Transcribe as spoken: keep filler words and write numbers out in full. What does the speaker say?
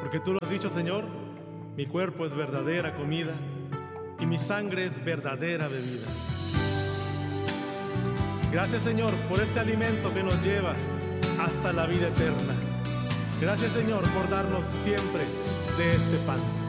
Porque tú lo has dicho, Señor, mi cuerpo es verdadera comida y mi sangre es verdadera bebida. Gracias, Señor, por este alimento que nos lleva hasta la vida eterna. Gracias, Señor, por darnos siempre de este pan.